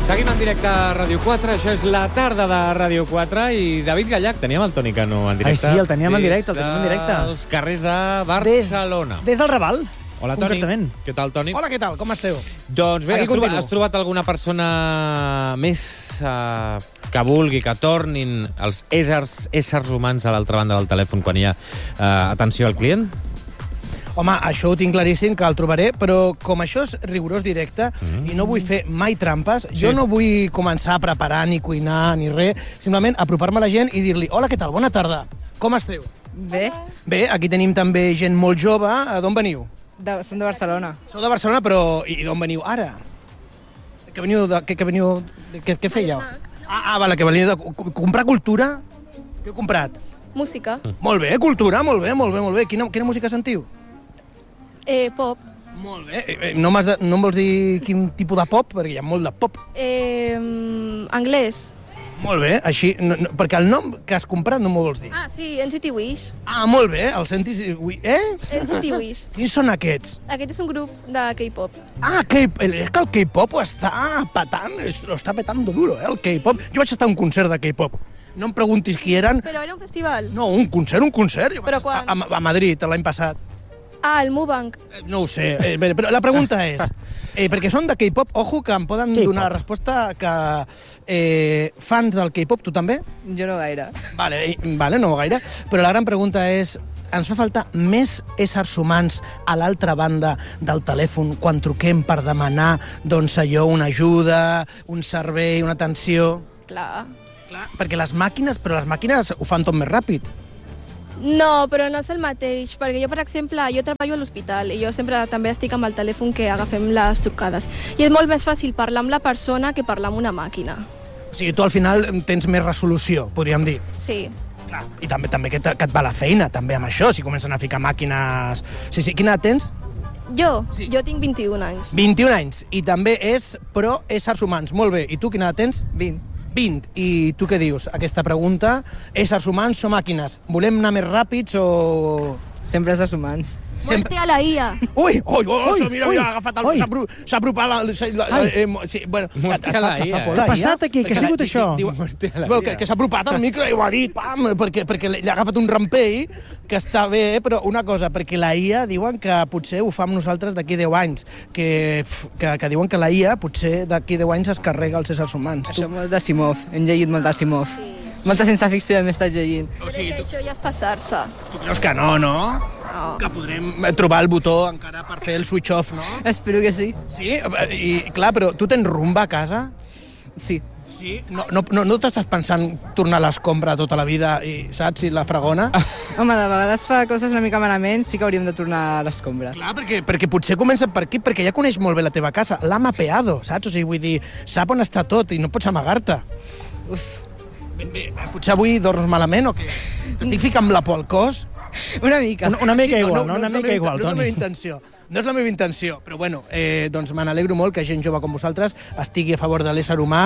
Seguim en directe a Ràdio 4, això és la tarda de Ràdio 4 i David Gallach, teníem el Toni Cano en directe. Ai, sí, el teníem en directe, Els carrers de Barcelona. Des del Raval. Hola, Toni. Què tal, Toni? Hola, què tal? Com esteu? Doncs bé, has trobat alguna persona més que vulgui que tornin els éssers humans a l'altra banda del telèfon quan hi ha atenció al client? Home, això ho tinc claríssim, que el trobaré, però com això és rigorós directe i no vull fer mai trampes, jo no vull començar a preparar ni cuinar ni res, simplement apropar-me a la gent i dir-li hola, què tal? Bona tarda. Com esteu? Bé. Bé, aquí tenim també gent molt jove. D'on veniu? Som de Barcelona. Sou de Barcelona, però i d'on veniu ara? Què fèieu? Vale, que veniu de comprar cultura? Què heu comprat? Música. Molt bé, cultura, molt bé. Quina música sentiu? Pop. Molt bé. No em vols dir quin tipus de pop? Perquè hi ha molt de pop. Anglès. Molt bé, així... perquè el nom que has comprat no m'ho vols dir. Sí, NCT Wish. Molt bé, el sentis... NCT Wish. Quins són aquests? Aquest és un grup de K-pop. És que el K-pop ho està petant, lo està petando duro, el K-pop. Jo vaig estar a un concert de K-pop. No em preguntis qui eren. Però era un festival. No, un concert. Però quan? A Madrid, l'any passat. El Mubank. No ho sé, però la pregunta és, perquè són de K-pop, ojo, que em poden donar la resposta que fans del K-pop, tu també? Jo no gaire. Vale, no gaire, però la gran pregunta és, ens fa falta més éssers humans a l'altra banda del telèfon quan truquem per demanar, doncs allò, una ajuda, un servei, una atenció? Clar, perquè les màquines ho fan tot més ràpid. No, però no és el mateix, perquè jo, per exemple, jo treballo a l'hospital i jo sempre també estic amb el telèfon que agafem les trucades. I és molt més fàcil parlar amb la persona que parlar amb una màquina. O sigui, tu al final tens més resolució, podríem dir. Sí. Clar, i també que et va la feina, també amb això, si comencen a ficar màquines... Sí, quina edat tens? Jo? Sí. Jo tinc 21 anys. 21 anys, i també és pro éssers humans. Molt bé, i tu quina edat tens? 20. I tu què dius? Aquesta pregunta, éssers humans o màquines? Volem anar més ràpids o...? Sempre éssers humans. Muerte a la IA. Ui, mira, ha agafat el... S'ha apropat la... Muerte a la IA. Què ha passat aquí? Què ha sigut això? Que s'ha apropat al micro i ho ha dit, pam, perquè li ha agafat un rampell, que està bé, però una cosa, perquè la IA diuen que potser ho fa amb nosaltres d'aquí 10 anys, que diuen que la IA potser d'aquí 10 anys es carrega els éssers humans. Això molt d'Asimov, hem llegit molt d'Asimov. Molta ciència-ficció hem estat llegint. O sigui, això ja és passar-se. Tu creus que no? No. Que podrem trobar el botó encara per fer el switch off, no? Espero que sí. Sí? I clar, però tu tens rumba a casa? Sí. Sí? No t'estàs pensant tornar a l'escombra tota la vida i, saps, i la fregona? Home, de vegades fa coses una mica malament, sí que hauríem de tornar a l'escombra. Clar, perquè potser comença per aquí, perquè ja coneix molt bé la teva casa. L'ha mapeado, saps? O sigui, vull dir, sap on està tot i no pots amagar-te. Bé, potser avui dorms malament o què? T'estic ficant la por al cos? Una mica igual, Toni. No és la meva intenció. No és la meva intenció, però bueno, doncs me n'alegro molt que gent jove com vosaltres estigui a favor de l'ésser humà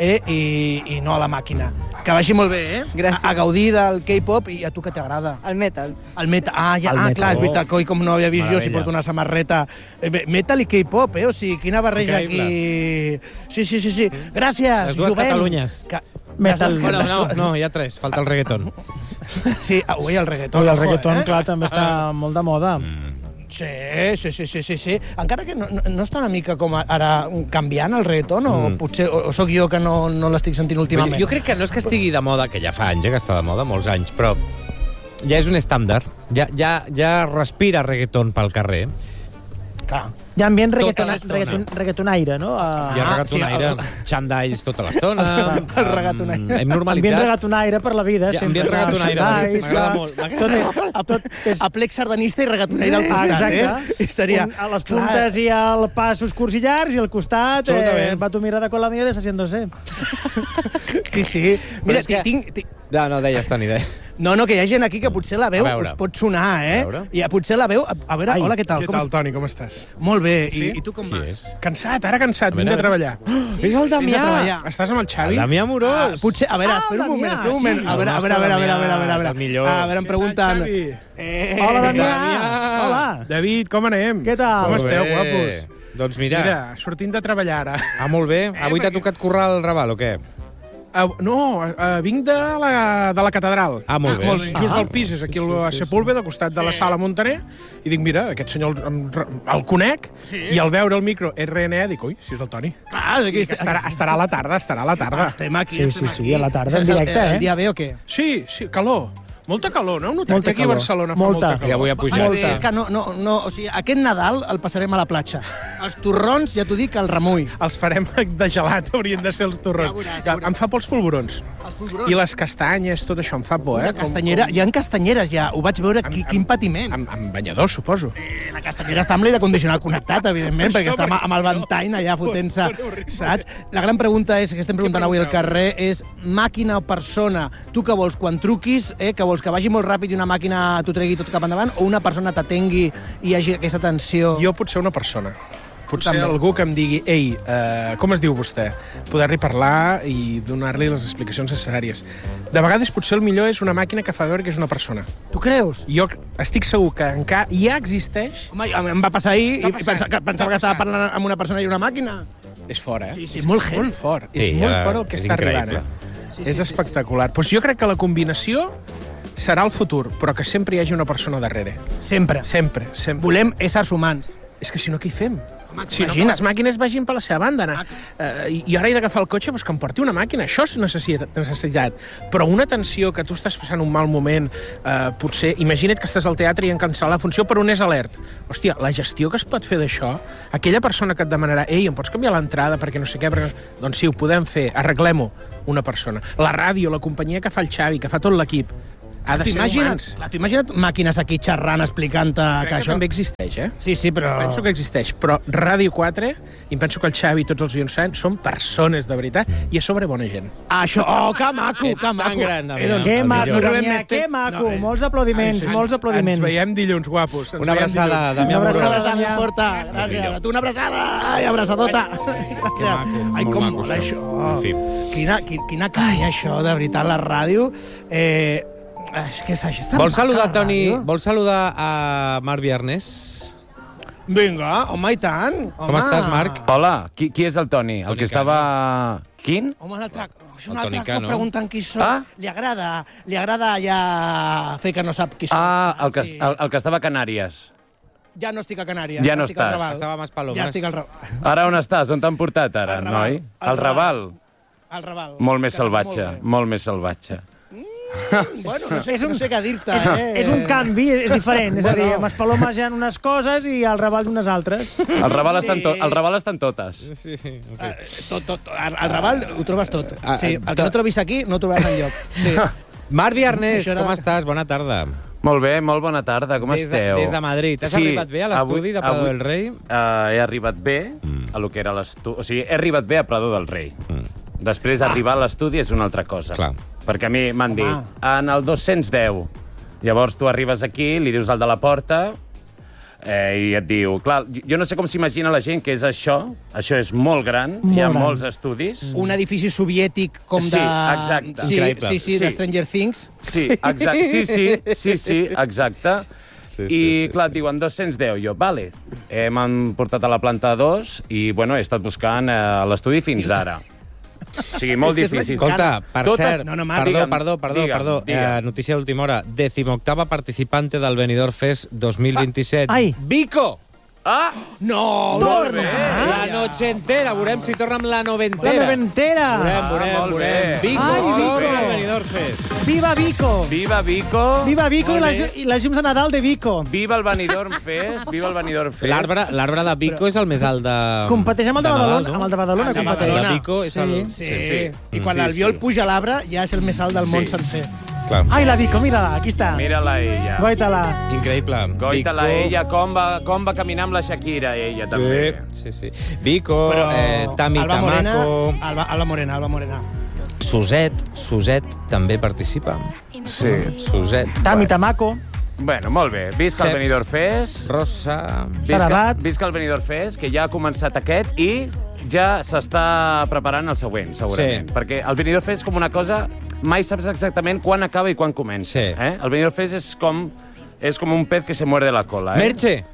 i no a la màquina. Que vagi molt bé, Gràcies. A gaudir del K-pop i a tu què t'agrada? El metal. El metal. Clar, és veritat, coi, com no havia vist jo si porto una samarreta. Metal i K-pop, o sigui, quina barreja aquí. Sí. Gràcies, les dues Jovent. Catalunyes. Metal. No, hi ha tres, falta el reggaeton. Sí, ui, el reggaeton. El reggaeton, clar, també està molt de moda. Sí. Encara que no està una mica com ara canviant el reggaeton, o potser o sóc jo que no l'estic sentint últimament? Jo crec que no és que estigui de moda, que ja fa anys que està de moda, molts anys, però ja és un estàndard. Ja respira reggaeton pel carrer. Clar. Hi ha ambient reggaetonaire, no? Hi ha reggaetonaire, xandalls tota l'estona. El reggaetonaire. Hem normalitzat. Ambient reggaetonaire per la vida. Ambient reggaetonaire, m'agrada molt. A plec sardanista i reggaetonaire al costat, exacte. Seria... A les puntes hi ha el passos curts i llargs i al costat va tu mirada con la mía deshaciéndose. Sí. Mira, tinc... No, deies, Toni, No, que hi ha gent aquí que potser la veu us pot sonar, I potser la veu... A veure, hola, què tal? Què tal, Toni, com estàs? Molt bé, sí? I tu com vas? Cansat, vinc de treballar. És el Damià! Estàs amb el Xavi? El Damià Amorós! Potser, a veure, espera un moment. A veure, em pregunten... Hola, Damià! Hola! David, com anem? Què tal? Com esteu, guapos? Doncs mira. Mira, sortint de treballar ara. Ah, molt bé. Avui t'ha tocat currar el Raval, o què? No, vinc de la catedral. Ah, molt bé. Just al pis, és aquí a Sepúlveda, al costat de la Sala Montaner, i dic, mira, aquest senyor el conec, i al veure el micro RNE dic, ui, si és el Toni. Clar, Estarà a la tarda. estem aquí. Sí, a la tarda, en directe, El dia B o què? Sí, calor. Molta calor, no? Notat Molta que aquí a calor. Barcelona fa Molta. molta calor. I avui ha pujat. És que o sigui, aquest Nadal el passarem a la platja. Els torrons, ja t'ho dic, al remull. Els farem de gelat, haurien de ser els torrons. Ja veuràs. Em fa por els polvorons. I les castanyes, tot això em fa por, Hi ha castanyeres, ja. Ho vaig veure, quin patiment. Amb banyador, suposo. La castanyera està amb l'aire condicionat connectat, evidentment, perquè està amb el ventall allà fotent-se, saps? La gran pregunta és, que estem preguntant avui al carrer, és màquina o persona? Tu què vols quan truquis, que vols que vagi molt ràpid i una màquina t'ho tregui tot cap endavant, o una persona t'atengui i hi hagi aquesta tensió? Jo potser una persona. Potser algú que em digui, ei, com es diu vostè? Poder-li parlar i donar-li les explicacions necessàries. De vegades potser el millor és una màquina que fa veure que és una persona. Tu creus? Jo estic segur que encara ja existeix. Home, em va passar ahir i pensava que estava parlant amb una persona i una màquina. És fort, Sí, molt heavy. Molt fort. Sí, És molt fort el que està arribant. És espectacular. Doncs jo crec que la combinació serà el futur, però que sempre hi hagi una persona darrere. Sempre. Sempre. Volem éssers humans. És que si no, què hi fem? Si no, que imagina't. les màquines vagin per la seva banda. I ara he d'agafar el cotxe, doncs que em porti una màquina. Això és necessitat. Però una tensió que tu estàs passant un mal moment, potser, imagina't que estàs al teatre i han cancel·lat la funció, però un és alert. Hòstia, la gestió que es pot fer d'això, aquella persona que et demanarà, ei, em pots canviar l'entrada perquè no sé què, doncs sí, ho podem fer, arreglem-ho, una persona. La ràdio, la companyia que fa el Xavi, que fa tot l'equip, ha de ser humans. T'imagina't màquines aquí xerrant, explicant-te Crec que que això... també existeix, Sí, però... Penso que existeix, però Ràdio 4, i penso que el Xavi i tots els guions són persones de veritat i a sobre bona gent. Això, que maco, Ets tan gran, Damià. Que maco, El millor. Damià, que maco. Molts aplaudiments, molts aplaudiments. Ens veiem dilluns, guapos. Una abraçada, Damià Una abraçada, Morós. Damià. Porta, gràcies. A tu una abraçada. Ai, abraçadota. Que maco, Ai, molt com maco, mola això. En fi. Quina canya, això, de veritat, la ràdio. És que està Vols saludar, maca, la Toni? ràdio. Vols saludar a Marc Viarnès? Vinga, home, i tant. Com estàs, Marc? Hola, qui és el Toni? El Toni que estava... Quin? Home, l'altre... És un El altre Toni cop Cano. preguntant qui soc. Ah? Li agrada ja fer que no sap qui soc. Ah, Sí. el que estava a Canàries. Ja no estic a Canàries. Ja no estic al estàs. Raval. Estava a Maspalomas. Ja estic al Raval. Ara on estàs? On t'han portat, ara, Al Raval. noi? Al Al Raval? Al Raval. Molt més Que salvatge, molt bé. molt més salvatge. Bueno, no sé què dir-te. És un canvi, és diferent. És a dir, a Maspalomas hi ha unes coses i al Raval d'unes altres. Al Raval estan totes. Sí, sí. En fi. Al Raval ho trobes tot. Ah, Sí, el que no trobis aquí no ho trobaràs enlloc. Sí. Marc Viarnès, Això era- com estàs? Bona tarda. Molt bé, molt bona tarda, com esteu? Des de Madrid. Has arribat bé a l'estudi de Prado del Rei? He arribat bé a lo que era l'estudi... O sigui, he arribat bé a Prado del Rei. Després, arribar a l'estudi és una altra cosa. Clar. Perquè a mi m'han dit, en el 210. Llavors tu arribes aquí, li dius al de la porta, i et diu... Clar, jo no sé com s'imagina la gent que és això. Això és molt gran, hi ha gran. molts estudis. Un edifici soviètic com Sí, de... exacte. Sí, Increïble. sí, de Stranger Things. Sí, exacte. Sí, exacte. I, clar, et diuen 210. Jo, vale. M'han portat a la planta 2 i, bueno, he estat buscant l'estudi fins ara. O sigui, molt difícil. Escolta, per cert, No, Marc, perdó, notícia d'última hora. 18ª participante del Benidorm Fest 2027. Ai. Vico! Ah! No! Torna! La noche entera. Veurem si torna amb la noventera. La noventera! molt Veurem. bé. Vico, Ai, Vico. torna al Benidorm Fest. Viva Vico! Viva Vico! Viva Vico Molt i bé. les llums de Nadal de Vico. Viva el Benidorm Fest! Viva el Benidorm Fest! L'arbre de Vico és el més alt de... Competeix amb el de Nadal, Badalona. no? Amb el de Badalona Sí, competeix. El de Vico és el... Sí. I quan Sí, l'Albiol sí. puja a l'arbre ja és el més alt del món Sí. sencer. Clar. Ai, la Vico, mira-la, aquí està. Mira-la, ella. Goita-la. Increïble. Goita-la, ella, com va caminar amb la Shakira, ella, també. Sí. Vico, Tami Alba Morena, Tamaco... Alba Morena. Suset també participa. Sí. Suset. Tami Tamaco. Bueno, molt bé. Visca el Ceps. Benidorm Fest. Rosa... Sarabat. Visca el Benidorm Fest, que ja ha començat aquest i ja s'està preparant el següent, segurament. Sí. Perquè el Benidorm Fest és com una cosa... Mai saps exactament quan acaba i quan comença. Sí. El Benidorm Fest és com un pez que se muerde la cola. Merche!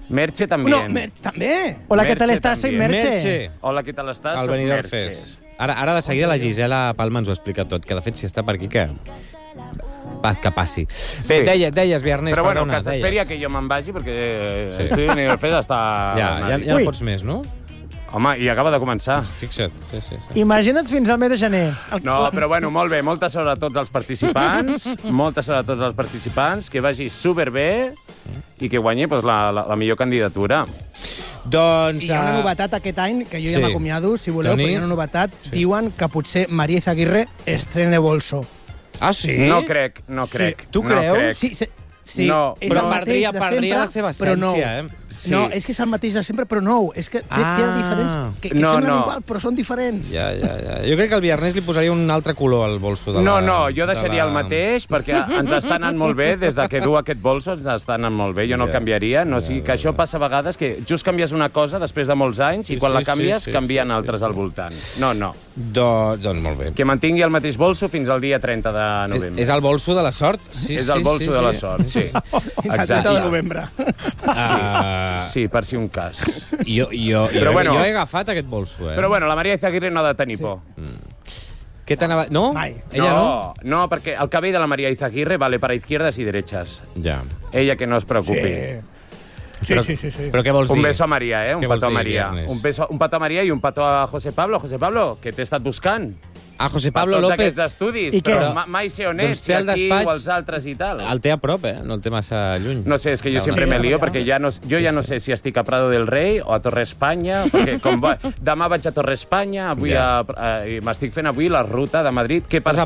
Merche también. No, també. Hola, ¿qué tal estás? Soy Merche. Merche. Hola, ¿qué tal estás? Al Soc Benidorm Merche. Fest. Ara de seguida la Gisela Palma ens ho explica tot, que de fet si està per aquí que passi. Bé, deies, Viernes, però bueno, perdona, que s'esperi que jo me'n vagi, perquè Estudi Benidorm Fest està... Ja no pots més, no? Home, i acaba de començar. Fixa't, sí. Imagina't fins al mes de gener. No, però bueno, molt bé. Molta sort a tots els participants. Que vagi superbé i que guanyi la millor candidatura. Doncs... I hi ha una novetat aquest any, que jo ja m'acomiado, si voleu, Toni? però hi ha una novetat. Diuen que potser María Izaguirre estrene bolso. Ah, sí? No crec. Tu creus? Sí, no, és però el mateix de perdria la sempre, seva però nou. essència, Sí. No, és que és el mateix de sempre, però nou. És que té diferents... Que semblen igual, però són diferents. Ja. Jo crec que el Viernes li posaria un altre color al bolso de la... No, jo deixaria el mateix, perquè ens està anant molt bé. Des de que du aquest bolso ens està anant molt bé. Jo no el canviaria. No, sigui que això passa a vegades, que just canvies una cosa després de molts anys i quan la canvies, canvien altres al voltant. No. Doncs molt bé. Que mantingui el mateix bolso fins al dia 30 de novembre. És el bolso de la sort? Sí, és el bolso de la sort, sí. Fins al 30 de novembre. Sí, per si un cas. Jo he agafat aquest bolso, Però bueno, la María Izaguirre no ha de tenir por. Què t'anava... No? Mai. Ella no? No, perquè el cabell de la María Izaguirre vale para izquierdas y derechas. Ja. Ella que no es preocupi. Sí. Però què vols dir? Un beso a María, Un Què petó a vols dir, María. Viernes? Un petó a María i un petó a José Pablo. José Pablo, que t'he estat buscant. Ah, José Pablo Tots López. aquests estudis, I què? però mai sé on ets, Doncs té el aquí despatx- o els altres i tal. El té a prop, No el té massa lluny. No sé, és que jo sempre me lío, perquè jo ja no sé si estic a Prado del Rei o a Torre Espanya, perquè demà vaig a Torre Espanya, i m'estic fent avui la ruta de Madrid, que per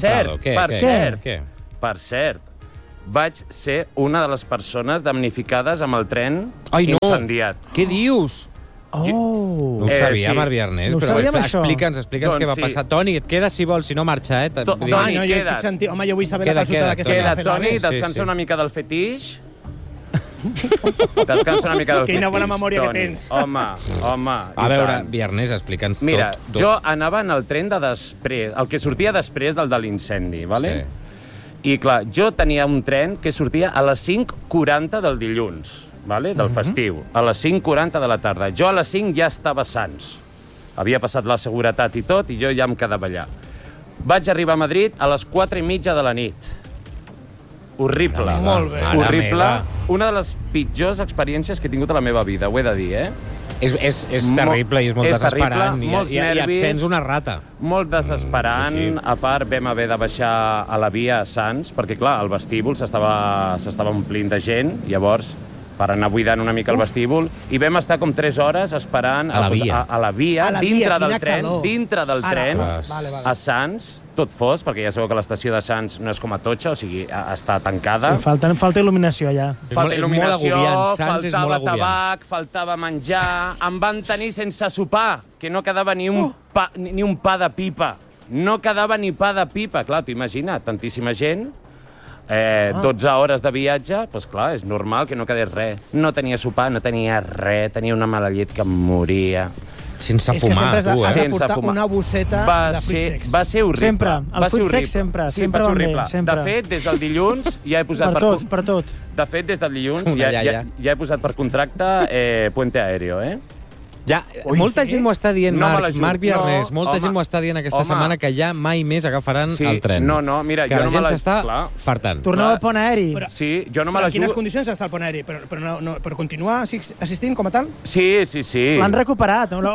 cert, vaig ser una de les persones damnificades amb el tren incendiat. Què dius? No ho sabia, Marc Viernes. No ho sabíem, això. Explica'ns què va passar. Toni, et quedes si vols, si no marxa, Toni, No, jo queda't. estic sentint... Home, jo vull saber la consulta d'aquesta Queda, que Toni, descansa una mica del fetix. Descansa una mica del fetix, Quina bona memòria que Toni. tens. Home. A veure, Viernes, explica'ns tot. Mira, jo anava en el tren de després, el que sortia després del de l'incendi, vale? I clar, jo tenia un tren que sortia a les 5:40 del dilluns, vale? Del festiu, a les 5:40 de la tarda. Jo a les 5 ja estava a Sants. Havia passat la seguretat i tot, i jo ja em quedava allà. Vaig arribar a Madrid a les 4:30 de la nit. Horrible. Molt bé. Horrible. Una de les pitjors experiències que he tingut a la meva vida, ho he de dir, És terrible i és molt És desesperant. terrible, molts I et nervis. sents una rata. Molt desesperant. A part, vam haver de baixar a la via a Sants, perquè, clar, el vestíbul s'estava omplint de gent, llavors, per anar buidant una mica el vestíbul, i vam estar com 3 hores esperant A la via. a la via, dintre del tren, Vale. a Sants, tot fos, perquè ja sabeu que l'estació de Sants no és com a Totxa, o sigui, està tancada. Sí, falta il·luminació, allà. Falta il·luminació, agobiant. Sants és molt faltava agobiant. tabac, faltava menjar, em van tenir sense sopar, que no quedava ni un pa de pipa. No quedava ni pa de pipa. Clar, t'ho imagina't, tantíssima gent, 12 hores de viatge, doncs clar, és normal que no quedés res. No tenia sopar, no tenia res, tenia una mala llet que em moria. Sense És que fumar, sempre has de Sense portar fumar. una bosseta de fruits secs. Va ser horrible. Sempre. El Va ser fruit sec horrible. sempre. Sí, Sempre va ser van bé, horrible. sempre. De fet, des del dilluns ja he posat Per tot. De fet, des del dilluns Una ja iaia. he posat per contracte Puente Aéreo, Ja, molta gent m'ho està dient, No me la jugo. Marc Viernes, No, molta home, gent m'ho està dient aquesta home. setmana que ja mai més agafaran Sí, el tren. no, mira, que jo la no me gent la- s'està clar. fartant. Torneu al pont aeri. Sí, jo no me Però la en quines jugo. condicions està el pont aeri? Però continuar assistint com a tal? Sí. L'han recuperat. Clar,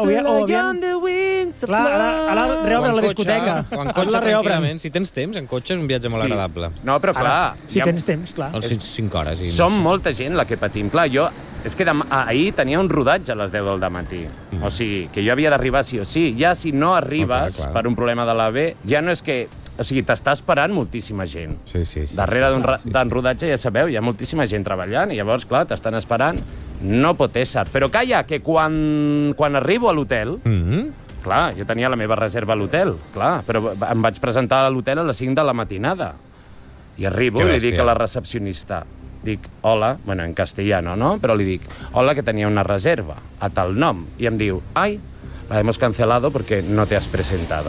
ara reobre la discoteca. O en Ara cotxe, la reobren. tranquil·lament. Si tens temps, en cotxe és un viatge molt Sí. agradable. No, però clar... Si tens temps, clar. Els 5 hores. I Som mitja. molta gent la que patim. Clar, jo... És que ahir tenia un rodatge a les 10 del dematí. O sigui, que jo havia d'arribar sí o sí. Ja si no arribes Clar. per un problema de l'AVE, ja no és que... O sigui, t'està esperant moltíssima gent. Sí. Darrere d'un rodatge, ja sabeu, hi ha moltíssima gent treballant i llavors, clar, t'estan esperant. No pot ésser. Però calla, que quan arribo a l'hotel... Clar, jo tenia la meva reserva a l'hotel, clar, però em vaig presentar a l'hotel a les 5 de la matinada. I arribo Que i li bèstia. dic a la recepcionista, dic, hola, bueno, en castellano, ¿no? Però li dic, hola, que tenia una reserva, a tal nom. I em diu, ay, la hemos cancelado porque no te has presentado.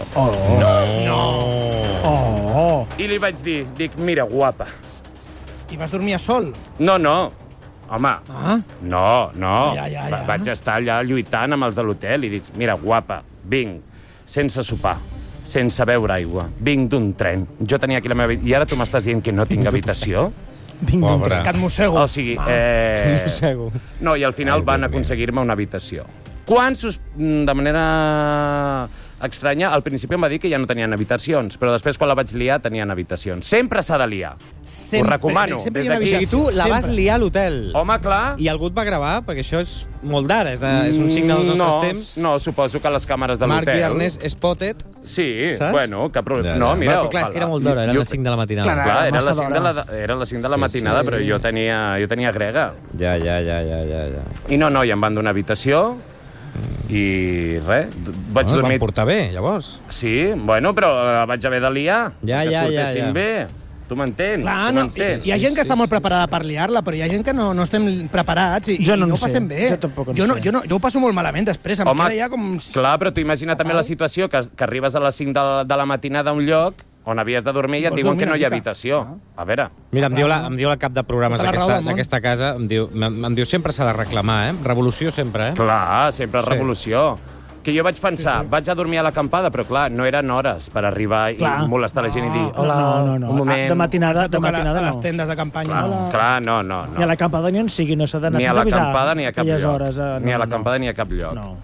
Oh. I li vaig dir, dic, mira, guapa. I vas dormir a sol? No, Home, no. Vaig estar allà lluitant amb els de l'hotel i dic, mira, guapa, vinc, sense sopar, sense beure aigua, vinc d'un tren. Jo tenia aquí la meva... I ara tu m'estàs dient que no tinc habitació? Vinc d'un tren. Que et mossego. O sigui, no, i al final van aconseguir-me una habitació. Quan, de manera estranya, al principi em va dir que ja no tenien habitacions, però després, quan la vaig liar, tenien habitacions. Sempre s'ha de liar. Ho recomano. Des d'aquí. I tu la vas liar a l'hotel. Home, clar. I algú et va gravar? Perquè això és molt d'ara, és un signe dels nostres temps. No, suposo que les càmeres de l'hotel... Marc i Ernest Spotted. Sí, saps? Bueno, cap problema. No, mira... Però clar, és que era molt d'hora, era les 5 de la matinada. Clar, era les 5 de la matinada, però jo tenia grega. Ja. I no, i em van donar habitació, i res, vaig dormir... Van portar bé, llavors. Sí, bueno, però vaig haver de liar. Ja. Portessin bé. Tu m'entens? Clar, hi ha gent que està molt preparada per liar-la, però hi ha gent que no estem preparats i no ho passem bé. Jo tampoc en sé. Jo ho passo molt malament després. Home, clar, però tu imagina també la situació que arribes a les 5 de la matinada a un lloc on havies de dormir i et diuen que no hi ha habitació. A veure... Mira, em diu la cap de programes d'aquesta casa, em diu sempre s'ha de reclamar, Revolució sempre, Clar, sempre revolució. Que jo vaig pensar, vaig a dormir a l'acampada, però clar, no eren hores per arribar i molestar la gent i dir, hola, un moment... De matinada no. A les tendes de campanya. Clar, no. Ni a l'acampada ni on sigui, no s'ha d'anar sense avisar. Ni a l'acampada ni a cap lloc. Ni a l'acampada ni a cap lloc. No.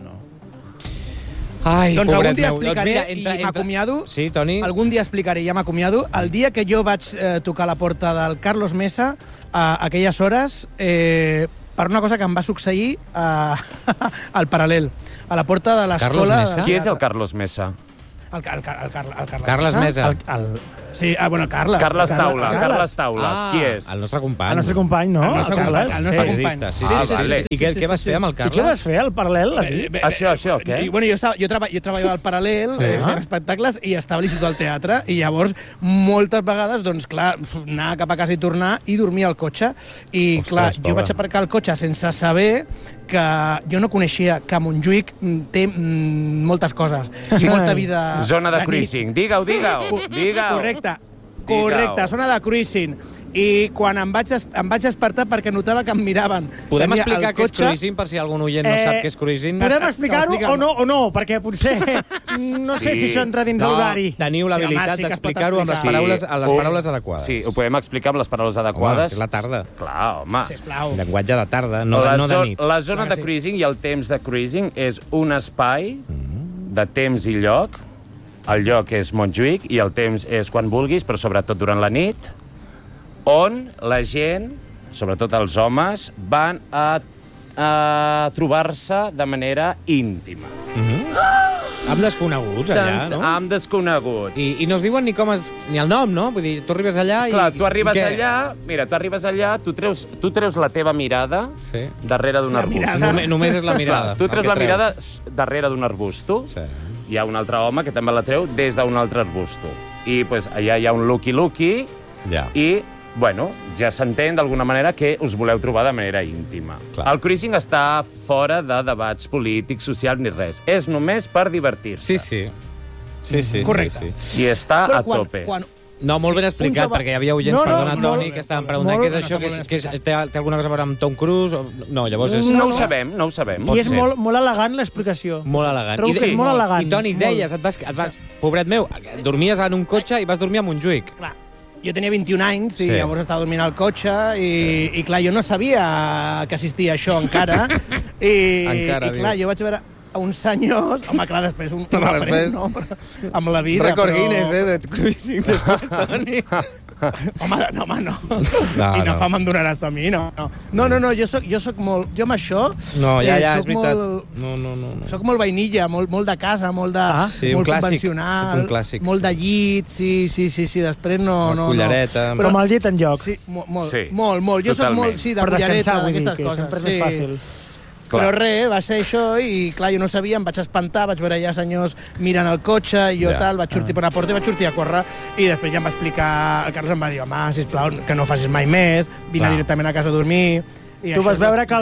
Ai, doncs algun dia explicaré i m'acomiado. Sí, Toni? Algun dia explicaré i ja m'acomiado. El dia que jo vaig tocar la porta del Carlos Mesa, a aquelles hores, per una cosa que em va succeir al Paral·lel, a la porta de l'escola... Qui és el Carlos Mesa? El Carles Mesa. Sí, bueno, el Carles. Carles Taula. Qui és? El nostre company. El nostre company, no? El Carles. El nostre company. Sí. I què vas fer amb el Carles? I què vas fer al Paral·lel? Això, què? Bueno, jo treballava al Paral·lel, fent espectacles, i estava a l'Institut del Teatre, i llavors, moltes vegades, doncs, clar, anar cap a casa i tornar, i dormir al cotxe. I, clar, jo vaig aparcar el cotxe sense saber que jo no coneixia que Montjuïc té moltes coses. Molta vida... Zona de cruising. Digue-ho. Correcte, zona de cruising. I quan em vaig despertar perquè notava que em miraven. Podem explicar què és cruising, per si algun oient no sap què és cruising? Podem explicar-ho o no? Perquè potser no sé si això entra dins l'horari. Teniu l'habilitat d'explicar-ho amb les paraules adequades. Sí, ho podem explicar amb les paraules adequades. És la tarda. Clar, home. Sisplau. Llenguatge de tarda, no de nit. La zona de cruising i el temps de cruising és un espai de temps i lloc. El lloc és Montjuïc i el temps és quan vulguis, però sobretot durant la nit, on la gent, sobretot els homes, van a trobar-se de manera íntima. Amb desconeguts, allà, no? Amb desconeguts. I no es diuen ni el nom, no? Vull dir, tu arribes allà i... Clar, tu arribes allà, tu treus la teva mirada darrere d'un arbust. Només és la mirada. Tu treus la mirada darrere d'un arbusto. Hi ha un altre home que també la treu des d'un altre arbusto. I allà hi ha un lucky-lucky i, bueno, ja s'entén d'alguna manera que us voleu trobar de manera íntima. El cruising està fora de debats polítics, socials ni res. És només per divertir-se. Sí. Correcte. I està a tope. No, molt ben explicat, perquè hi havia oients, perdona, Toni, que estaven preguntant què és això, té alguna cosa a veure amb Tom Cruise? No, llavors és... No ho sabem. I és molt elegant l'explicació. Molt elegant. Trobo que és molt elegant. I Toni, deies, pobret meu, dormies en un cotxe i vas dormir a Montjuïc. Clar, jo tenia 21 anys i llavors estava dormint al cotxe i clar, jo no sabia que existia això encara. I clar, jo vaig veure uns senyors... Home, clar, després un après, no? Amb la vida, Record Guinness, de cruising després, Toni. Home, no. Quina fama em donaràs tu a mi, no. No, jo soc molt... Jo amb això... No, ja, és veritat. No. Soc molt vainilla, molt de casa, molt convencional. Ets un clàssic. Molt de llit, sí. Després no... Cullereta. Però amb el llit enlloc. Sí, molt. Jo soc molt, de cullereta, aquestes coses. Sempre és més fàcil. Però res, va ser això i clar, jo no sabia, em vaig espantar, vaig veure allà senyors mirant el cotxe i jo vaig sortir per una porta i vaig sortir a córrer i després ja em va explicar, el Carlos em va dir, home, sisplau, que no facis mai més, vine directament a casa a dormir Tu vas veure que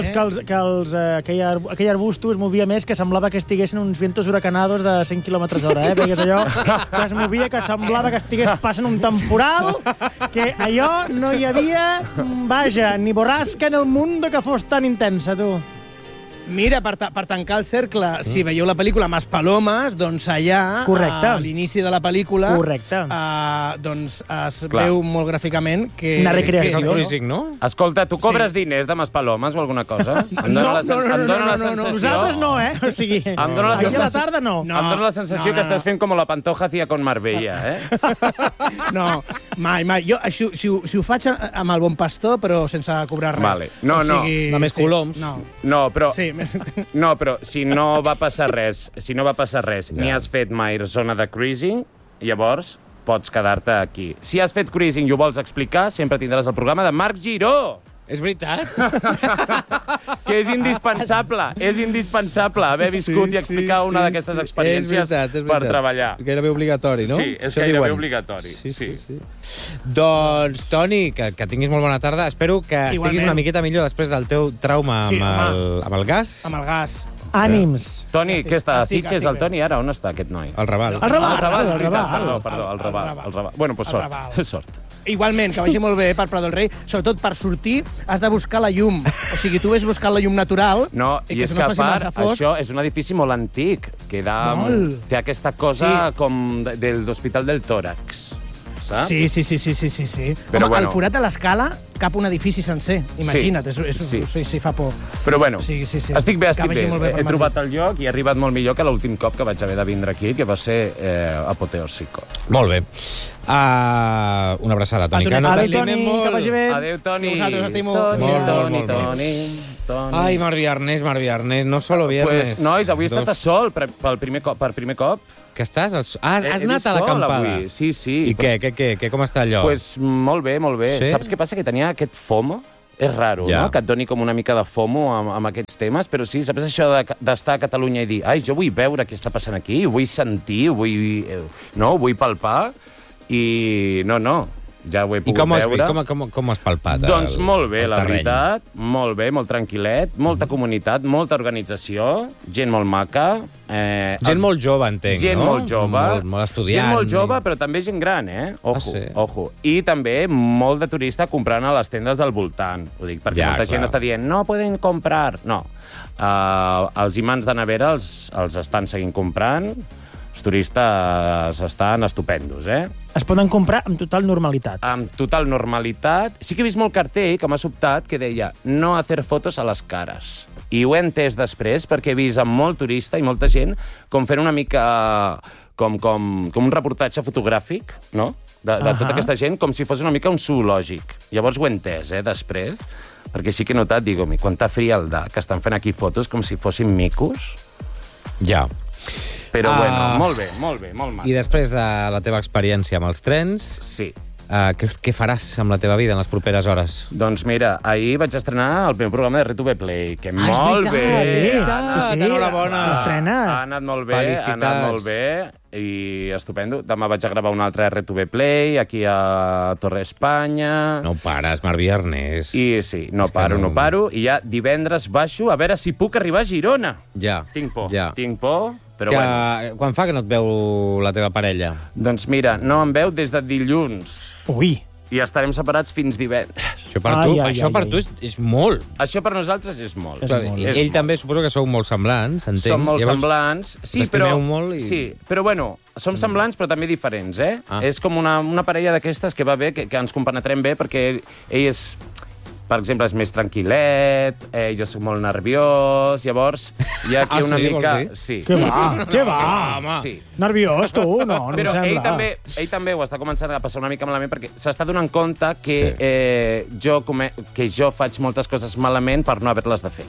aquell arbusto es movia més, que semblava que estiguessin uns vientos huracanados de 100 km/h, Veies allò que es movia, que semblava que estigués passant un temporal, que allò no hi havia, vaja, ni borrasca en el mundo que fos tan intensa, tu. Mira, per tancar el cercle, si veieu la pel·lícula Maspalomas, doncs allà, a l'inici de la pel·lícula, doncs es veu molt gràficament que... Una recreació, no? Escolta, tu cobres diners de Maspalomas o alguna cosa? No, nosaltres no, eh? O sigui, aquí a la tarda no. Em dóna la sensació que estàs fent com la Pantoja hacía con Marbella, eh? No, mai. Jo, si ho faig amb el Bon Pastor, però sense cobrar res. Vale. No. Només coloms. No, però... Sí. No, però si no va passar res, ni has fet mai zona de cruising, llavors pots quedar-te aquí. Si has fet cruising i ho vols explicar, sempre tindràs el programa de Marc Giró. És veritat? Que és indispensable haver viscut i explicar una d'aquestes experiències per treballar. És gairebé obligatori, no? Sí, és gairebé obligatori. Sí. Doncs, Toni, que tinguis molt bona tarda. Espero que estiguis una miqueta millor després del teu trauma amb el gas. Amb el gas. Ànims. Toni, què està? A Sitges, el Toni, ara? On està aquest noi? Al Raval. Perdó, al Raval. Bueno, doncs sort. Igualment, que vagi molt bé per Prat del Rei. Sobretot per sortir has de buscar la llum. O sigui, tu ves buscar la llum natural... No, i és que a part, això és un edifici molt antic, que té aquesta cosa com de l'Hospital del Tòrax. Saps? Sí. Però home, el forat de l'escala cap un edifici sencer. Imagina't, sí, fa por. Però bueno, estic bé. He trobat el lloc i he arribat molt millor que l'últim cop que vaig haver de vindre aquí, que va ser apoteòsico. Molt bé. Una abraçada, Toni. Adéu, Toni, que vagi bé. Adéu, Toni. Nosaltres estimo. Toni. Ai, Marc Viernes, no solo viernes. Pues, nois, avui he estat a sol per primer cop. Que estàs? Has anat a l'acampada? Avui. Sí. I què? Com està allò? Pues molt bé. Sí? Saps què passa? Que tenia aquest FOMO. És raro, no? Que et doni com una mica de FOMO amb aquests temes, però sí, saps això d'estar a Catalunya i dir jo vull veure què està passant aquí, ho vull sentir, ho vull palpar, i no, ja ho he pogut veure. I com has palpat? Doncs molt bé, la veritat. Molt bé, molt tranquil·let, molta comunitat, molta organització, gent molt maca. Gent molt jove, entenc, no? Gent molt jove. Molt estudiant. Gent molt jove, però també gent gran, Ojo. I també molt de turista comprant a les tendes del voltant. Ho dic perquè molta gent està dient no poden comprar. No. Els imants de nevera els estan seguint comprant. Els turistes estan estupendos, Es poden comprar amb total normalitat. Amb total normalitat. Sí que he vist molt cartell que m'ha sobtat que deia no hacer fotos a les cares. I ho he entès després perquè he vist amb molt turista i molta gent com fent una mica com un reportatge fotogràfic, no? De tota aquesta gent, com si fos una mica un zoològic. Llavors ho he entès, després, perquè sí que he notat, quanta frialdad, que estan fent aquí fotos com si fossin micos. Ja. Però bueno, molt bé, molt mal. I després de la teva experiència amb els trens... Sí. Què faràs amb la teva vida en les properes hores? Doncs mira, ahir vaig estrenar el primer programa de RTV Play, que molt bé. Enhorabona. Ha anat molt bé, i estupendo. Demà vaig a gravar un altre RTV Play, aquí a Torre Espanya. No pares, Marc Viernes. I sí, no paro. I ja divendres baixo a veure si puc arribar a Girona. Ja. Tinc por. Però bueno. Quan fa que no et veu la teva parella? Doncs mira, no em veu des de dilluns. Ui! I estarem separats fins divendres. Això per tu és molt. Això per nosaltres és molt. Ell també suposo que sou molt semblants, entenc. Som molt semblants. Sí, però bueno, som semblants però també diferents, És com una parella d'aquestes que va bé, que ens compenetrem bé, perquè ell és... Per exemple, és més tranquil·let, jo soc molt nerviós, llavors hi ha aquí una mica... Sí. Què va? Sí. Nerviós, tu? No però em sembla. ell també ho està començant a passar una mica malament perquè s'està donant compte que jo faig moltes coses malament per no haver-les de fer.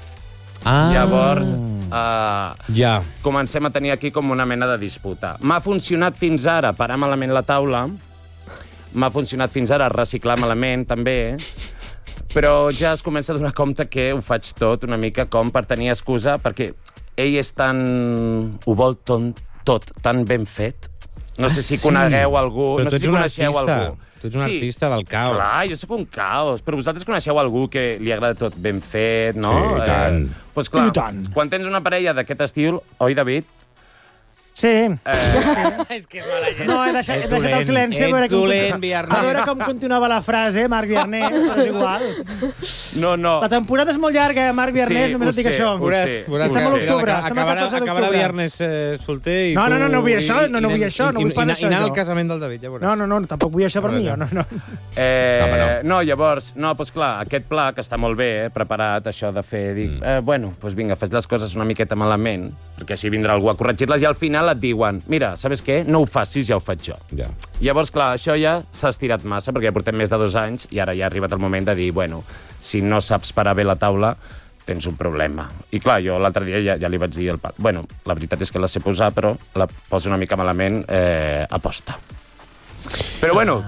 Llavors, comencem a tenir aquí com una mena de disputa. M'ha funcionat fins ara parar malament la taula, m'ha funcionat fins ara reciclar malament, també, però ja es comença a donar compte que ho faig tot una mica com per tenir excusa, perquè ell és tan... ho vol tot tan ben fet. No sé si conegueu algú, no sé si coneixeu algú. Tu ets un artista del caos. Clar, jo sóc un caos. Però vosaltres coneixeu algú que li agrada tot ben fet, no? Sí, i tant. Doncs clar, I tant. quan tens una parella d'aquest estil, oi, David? Sí. És que és mala gent. No, he deixat el silenci. A veure com continuava la frase, Marc Viernès, però és igual. No. La temporada és molt llarga, Marc Viernès, només et dic això. Estem a l'octubre, estem a 14 d'octubre. Acabarà Viernès solter i No, vull això, no vull això, no vull pas això. I anar al casament del David, ja veuràs. No, tampoc vull això per mi, no. No, llavors, doncs clar, aquest pla, que està molt bé, preparat, això de fer, dic, bueno, doncs vinga, faig les coses una miqueta malament, perquè així vindrà algú a corregir-les, i al final et diuen, mira, sabes què? No ho facis, ja ho faig jo. Ja. Llavors, clar, això ja s'ha estirat massa, perquè ja portem més de 2 anys, i ara ja ha arribat el moment de dir, bueno, si no saps parar bé la taula, tens un problema. I clar, jo l'altre dia ja li vaig dir al pal. Bueno, la veritat és que la sé posar, però la poso una mica malament aposta. Però bueno,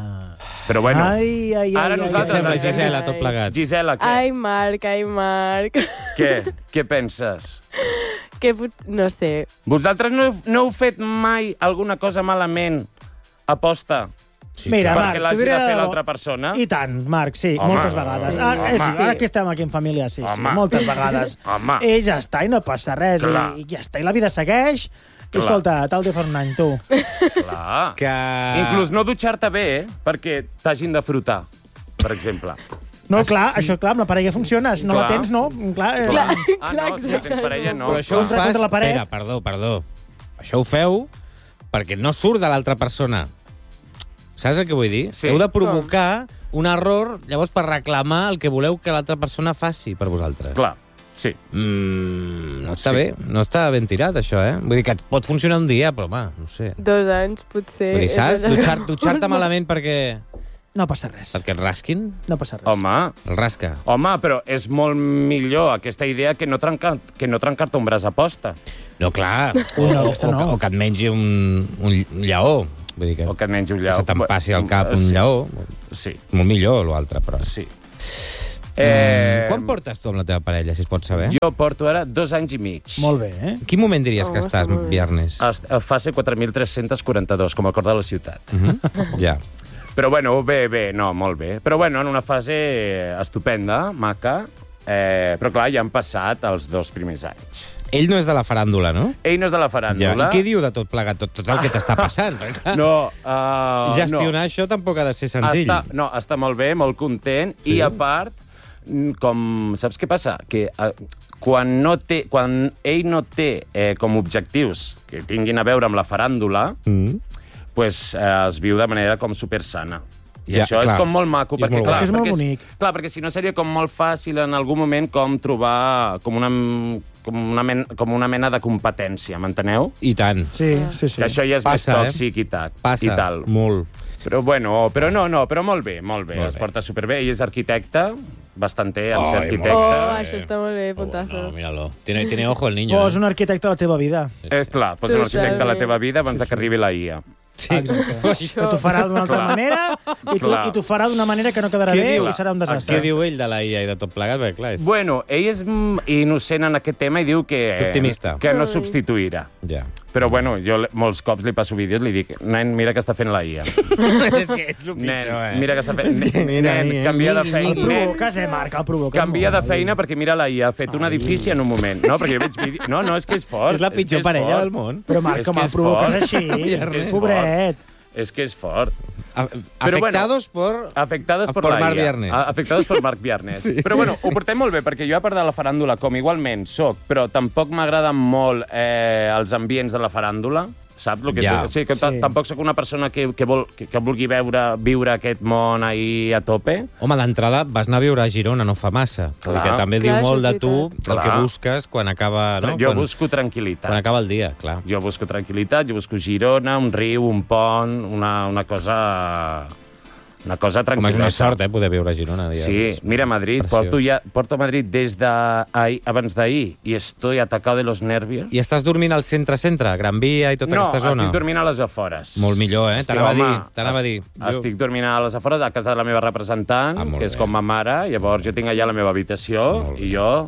ara nosaltres... Què et sembla, Gisela, tot plegat? Gisela, què? Ai, Marc. Què penses? No sé. Vosaltres no heu fet mai alguna cosa malament aposta? Sí, Mira, perquè Marc, l'hagi de fer l'altra persona? I tant, Marc, sí, moltes vegades. Ara que estem aquí en família, sí, moltes vegades. I ja està, i no passa res, i ja està, i la vida segueix. I escolta, tal dia fa un any, tu. Clar. Inclús no dutxar-te bé, perquè t'hagin de frotar, per exemple. No, clar, això, clar, amb la parella funciona. Si no la tens, no. Clar, si no tens parella, no. Però això ho fas... Espera, perdó. Això ho feu perquè no surt de l'altra persona. Saps el que vull dir? Sí. Heu de provocar un error, llavors, per reclamar el que voleu que l'altra persona faci per vosaltres. Clar, sí. No està bé, no està ben tirat, això, eh? Vull dir que pot funcionar un dia, però, home, no sé. 2 anys, potser... Vull dir, saps? Dutxar-te malament perquè... No passa res. Perquè el rasquin? No passa res. Home. El rasca. Home, però és molt millor aquesta idea que no trencar-te un braç a posta. No, clar. O que et mengi un lleó. Vull dir que, o que et mengi un lleó. Que se te'n passi al cap un lleó. Sí. Molt millor, l'altre, però... Sí. Quan portes tu amb la teva parella, si es pot saber? Jo porto ara 2 anys i mig. Molt bé, eh? En quin moment diries que estàs, Viernès? A fase 4.342, com a cor de la ciutat. Ja. Però bueno, bé, no, molt bé. Però bueno, en una fase estupenda, maca, però clar, ja han passat els 2 primers anys. Ell no és de la faràndula, no? Ell no és de la faràndula. Ja. I què diu de tot plegat, tot el que t'està passant? No, gestionar això tampoc ha de ser senzill. Està molt bé, molt content, sí? I a part, saps què passa? Que quan ell no té com objectius que tinguin a veure amb la faràndula, pues, es viu de manera com supersana. I això és com molt maco. Perquè, clar, és molt bonic. Clar, perquè si no seria com molt fàcil en algun moment com trobar com una mena de competència, m'enteneu? I tant. Sí. Que això ja és més tòxic i tal. Passa, molt. Però bueno, però molt bé. Es porta superbé. Ell és arquitecte, bastante en ser arquitecte. Això està molt bé, puntazo. No, míralo. Tiene ojo el niño. És un arquitecte de la teva vida. Clar, pots ser un arquitecte de la teva vida abans que arribi la IA. Sí, que t'ho farà d'una altra manera i t'ho farà d'una manera que no quedarà bé i serà un desastre. Què diu ell de la IA i de tot plegat? Perquè, clar, Bueno, ell és innocent en aquest tema i diu que... Optimista. Que no substituirà. Ja. Però bueno, jo molts cops li passo vídeos i li dic, nen, mira què està fent la IA. És que ets el pitjor, Mira què està fent. Nen, canvia de feina. El provoques, Marc, el provoques. Canvia de feina perquè mira la IA, ha fet un edifici en un moment. No, perquè jo veig vídeos... No, és que és fort. És la pitjor parella del món. Però Marc, com el provoques així, pobret. És que és fort. Afectados por Marc Viernès. Afectados por Marc Viernès. Sí, però bueno, ho portem molt bé, perquè jo a part de la faràndula, com igualment soc, però tampoc m'agraden molt els ambients de la faràndula. Saps el que sí, que tampoc sóc una persona que vulgui viure aquest món ahí a tope. Home, d'entrada vas anar a viure a Girona no fa massa, perquè també diu molt de tu el que busques quan acaba... Jo busco tranquil·litat. Quan acaba el dia, clar. Jo busco tranquil·litat, jo busco Girona, un riu, un pont, una cosa... Una cosa tranquil·la. Com és una sort, poder viure a Girona. Sí, mira, Madrid. Porto a Madrid des abans d'ahir i estoy atacado de los nervios. I estàs dormint al centre, Gran Via i tota aquesta zona? No, estic dormint a les afores. Molt millor, T'anava a dir. Estic dormint a les afores, a casa de la meva representant, que és com ma mare. Llavors jo tinc allà la meva habitació i jo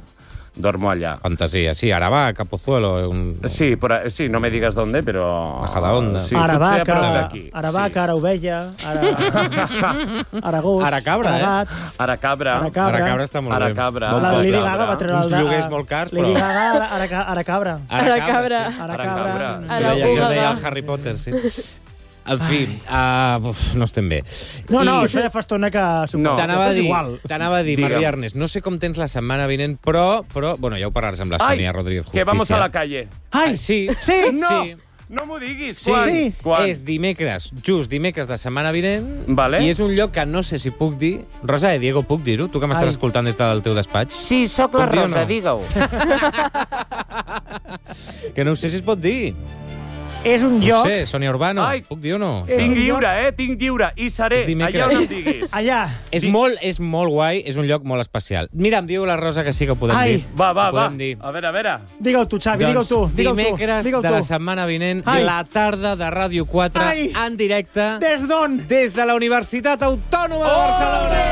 Duermo allá. Fantasía, sí, Aravaca, Pozuelo... Sí, sí, no me digas dónde, però... Majadahonda. Sí, potser a prop d'aquí. Aravaca, ara ovella, ara gos, ara cabra, Ara cabra. Ara cabra està molt bé. Ara cabra. La Lady Gaga va treure uns lloguers molt cars, però... Lady Gaga, ara cabra. Ara cabra. Ara cabra. Això deia el Harry Potter, sí. En fi, no estem bé. No, això ja fa estona que... No. T'anava a dir, Marc Viernes, no sé com tens la setmana vinent, però bueno, ja ho parlaràs amb la Sònia Rodríguez Justicia. Que vamos a la calle. Ai, sí. No! No m'ho diguis. Quan? És dimecres, just dimecres de setmana vinent, i és un lloc que no sé si puc dir. Rosa de Diego, puc dir-ho? Tu que m'estàs escoltant des del teu despatx? Sí, sóc la Rosa, digue-ho. Que no sé si es pot dir. És un lloc... No sé, Sònia Urbano, puc dir o no? Tinc lliure, tinc lliure. I seré allà on em diguis. Allà. És molt guai, és un lloc molt especial. Mira, em diu la Rosa que sí que ho podem dir. Va. A veure. Digue-ho tu, Xavi, digue-ho tu. Dimecres de la setmana vinent, la tarda de Ràdio 4, en directe... Des d'on? Des de la Universitat Autònoma de Barcelona.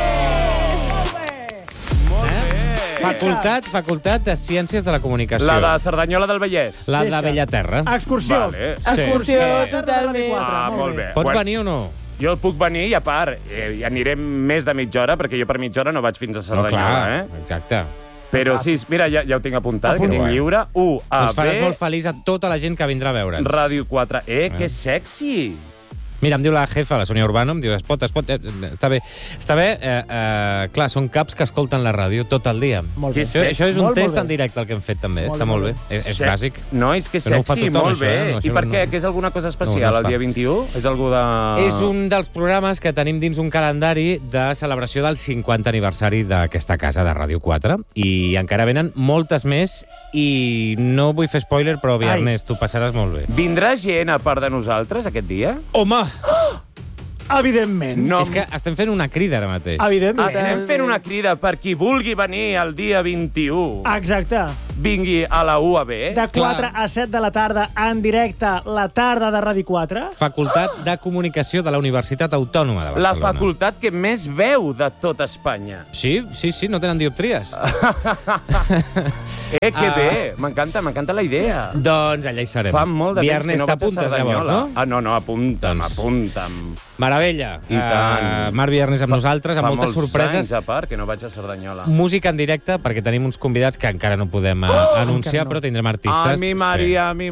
Facultat de Ciències de la Comunicació. La de Cerdanyola del Vallès. La de Bellaterra. Excursió. Excursió, totalment. Molt bé. Pots venir o no? Jo puc venir i, a part, anirem més de mitja hora, perquè jo per mitja hora no vaig fins a Cerdanyola, Exacte. Però sí, mira, ja ho tinc apuntat, que tinc lliure. Doncs faràs molt feliç a tota la gent que vindrà a veure'ns. Ràdio 4. Que sexy! Mira, em diu la jefa, la Sònia Urbano, em diu, es pot, està bé. Clar, són caps que escolten la ràdio tot el dia. Molt bé. Això és un test en directe el que hem fet, també. Està molt bé. És bàsic. No, és que sexy, molt bé. I per què? Que és alguna cosa especial el dia 21? És algú de... És un dels programes que tenim dins un calendari de celebració del 50 aniversari d'aquesta casa de Ràdio 4. I encara venen moltes més i no vull fer spoiler, però, Viernes, tu passaràs molt bé. Vindrà gent a part de nosaltres aquest dia? Home! Evidentment. No. És que estem fent una crida ara mateix. Evidentment. Estem fent una crida per qui vulgui venir el dia 21. Exacte. Vingui a la UAB. De 4 a 7 de la tarda, en directe, la tarda de Ràdio 4. Facultat de Comunicació de la Universitat Autònoma de Barcelona. La facultat que més veu de tot Espanya. Sí, no tenen dioptries. Que bé, m'encanta la idea. Doncs allà hi serem. Fa molt de temps que no vaig a Cerdanyola. No? Apunta'm. Meravella. I tant. Marc Viernes amb nosaltres, amb moltes sorpreses. Fa molts anys, a part, que no vaig a Cerdanyola. Música en directe, perquè tenim uns convidats que encara no podem anunciar, però tindrem artistes. Mi Maria. Mi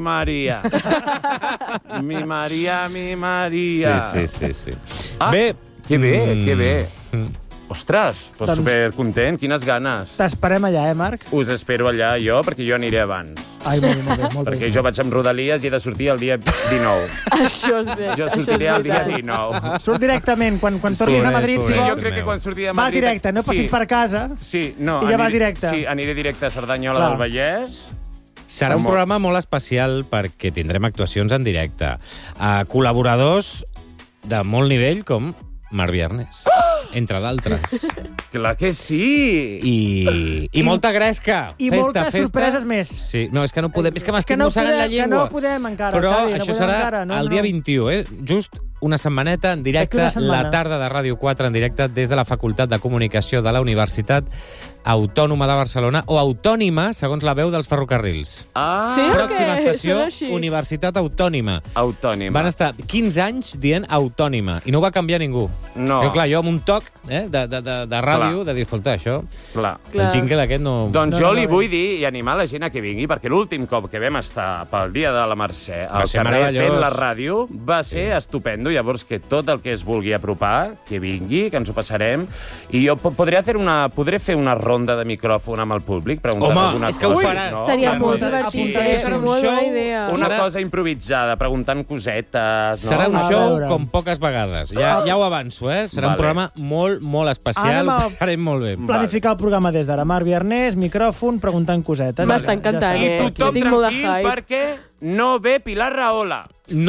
Maria. Sí. Bé. Que bé. Ostres, doncs supercontent, quines ganes. T'esperem allà, Marc? Us espero allà jo, perquè jo aniré abans. Ai, molt bé. Perquè jo vaig amb Rodalies i he de sortir el dia 19. Això és bé. Jo sortiré el dia 19. Surt directament, quan tornis de Madrid, si vols. Jo crec que quan surti de Madrid... Vas directe, no passis per casa. Sí, no. I ja vas directe. Sí, aniré directe a Cerdanyola del Vallès. Serà un programa molt especial perquè tindrem actuacions en directe. Col·laboradors de molt nivell com Marc Viernes, entre d'altres. Clar que sí! I molta gresca. I moltes sorpreses més. Sí, no, és que no podem, és que m'estic mossegant la llengua. Que no podem encara, però Xavi, això serà el dia 21, just una setmaneta en directe, la tarda de Ràdio 4 en directe des de la Facultat de Comunicació de la Universitat Autònoma de Barcelona, o autònima, segons la veu dels ferrocarrils. Sí, Pròxima estació, Universitat Autònima. Autònima. Van estar 15 anys dient autònima, i no ho va canviar ningú. No. Però, clar, jo amb un toc de ràdio, de dir, escolta, això... Clar. El jingle aquest no... Doncs jo li vull dir i animar la gent a que vingui, perquè l'últim cop que vam estar pel dia de la Mercè al carrer fent la ràdio va ser estupendo. Llavors, que tot el que es vulgui apropar, que vingui, que ens ho passarem. I jo podré fer una ronda de micròfon amb el públic, preguntant alguna cosa. Home, és que ho faràs. No? Seria molt divertit, però molt bona idea. Una cosa improvisada, preguntant cosetes. No? Serà un show com poques vegades. Ja ho avanço, Serà un programa molt, molt especial. Ho passarem molt bé. Planificar el programa des d'ara. Marc Viernes, micròfon, preguntant cosetes. M'està encantant, I tothom tranquil, perquè no ve Pilar Rahola.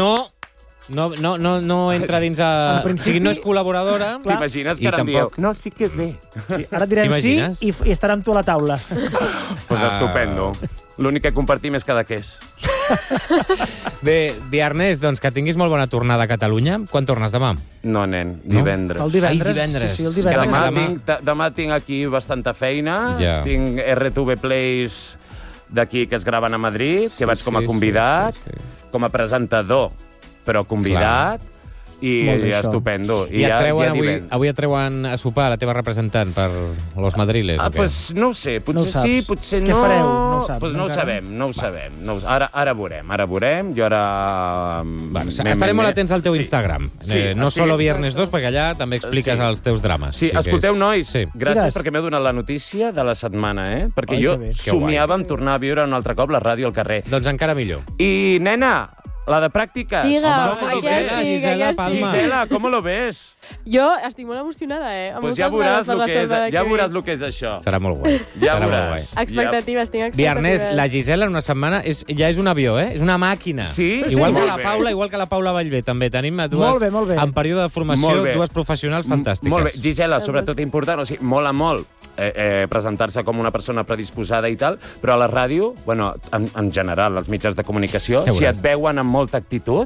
No entra dins a... O sigui, no és col·laboradora. T'imagines que ara em dieu? No, sí que ve. Sí, ara et direm sí i estarà amb tu a la taula. Pues estupendo. L'únic que compartim és Cadaqués. Bé, Ernest, doncs que tinguis molt bona tornada a Catalunya. Quan tornes demà? No, nen, divendres. El divendres. Ai, divendres. Sí, el divendres. Demà tinc aquí bastanta feina. Ja. Tinc RTV Plays d'aquí que es graven a Madrid, que vaig com a convidat, com a presentador, però convidat. I estupendo. I et treuen avui et treuen a sopar la teva representant per Los Madriles, o què? Pues no ho sé, potser sí, potser no. Què fareu? No ho saps. Pues no ho sabem. Ara veurem. Jo ara... Estarem molt atents al teu Instagram. No solo Viernes 2, perquè allà també expliques els teus drames. Sí, escolteu, nois, gràcies perquè m'heu donat la notícia de la setmana, perquè jo somiava en tornar a viure un altre cop la ràdio al carrer. Doncs encara millor. I, nena, la de pràctiques. Diga, Gisela Palma. Gisela, ¿cómo lo ves? Jo estic molt emocionada, Pues ja veuràs el que és això. Serà molt guai. Ja veuràs. Expectatives, tinc expectatives. Viernes, la Gisela en una setmana ja és un avió, És una màquina. Sí? Igual que la Paula Vallvé, també. Tenim dues, en període de formació, dues professionals fantàstiques. Molt bé. Gisela, sobretot important, mola molt presentar-se com una persona predisposada i tal, però a la ràdio, en general, als mitjans de comunicació, si et veuen amb molta actitud,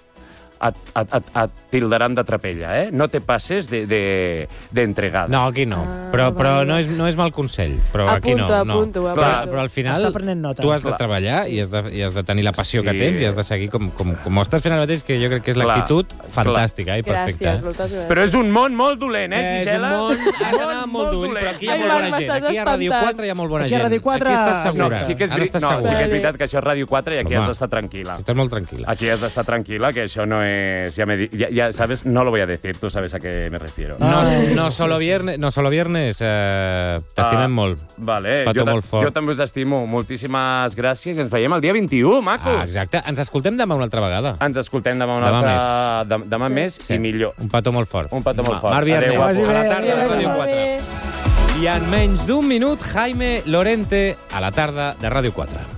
et tildaran de trapella, No te passes d'entregada. No, aquí no. Però no és mal consell. Però aquí no. Apunto. Però al final tu has de treballar i has de tenir la passió que tens i has de seguir com ho estàs fent ara mateix, que jo crec que és l'actitud fantàstica i perfecta. Però és un món molt dolent, Gisela? És un món, has d'anar molt dolent, però aquí hi ha molt bona gent. Aquí a Ràdio 4 hi ha molt bona gent. Aquí estàs segura. Sí que és veritat que això és Ràdio 4 i aquí has d'estar tranquila. Estàs molt tranquil·la. Aquí has d'estar tranquil·la, que això no es... Ya sabes, no lo voy a decir, tú sabes a qué me refiero. No solo viernes, t'estimem molt. Vale, jo també us estimo. Moltíssimes gràcies i ens veiem el dia 21, macos. Exacte, ens escoltem demà una altra vegada. Ens escoltem demà més i millor. Un petó molt fort. Marc Viernes, a la tarda de Ràdio 4. I en menys d'un minut, Jaime Lorente a la tarda de Ràdio 4.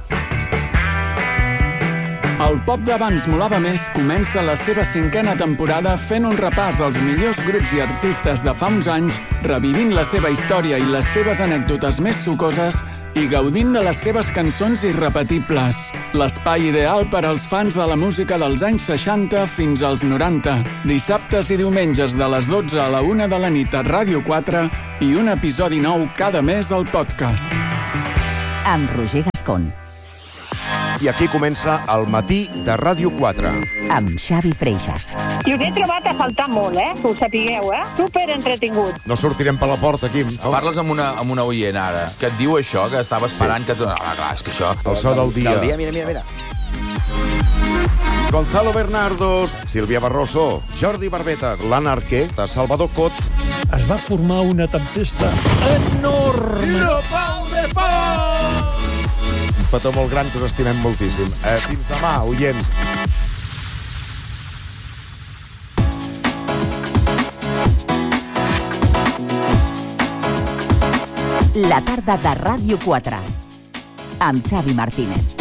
El pop d'abans molava més comença la seva 5a temporada fent un repàs als millors grups i artistes de fa uns anys, revivint la seva història i les seves anècdotes més sucoses i gaudint de les seves cançons irrepetibles. L'espai ideal per als fans de la música dels anys 60 fins als 90. Dissabtes i diumenges de les 12 a la 1 de la nit a Ràdio 4 i un episodi nou cada mes al podcast. Amb Roger Gascon. I aquí comença el matí de Ràdio 4. Amb Xavi Freixas. I us he trobat a faltar molt, que ho sapigueu, Super entretingut. No sortirem per la porta, Quim. Parles amb una oient ara, que et diu això, que estava esperant que... Clar, és que això... El so del dia. Mira. Gonzalo Bernardos, Sílvia Barroso, Jordi Barbeta, l'Anarquer, Salvador Cot. Es va formar una tempesta enorme. Un petó molt gran que us estimem moltíssim. Fins demà, oients. La tarda de Ràdio 4 amb Xavi Martínez.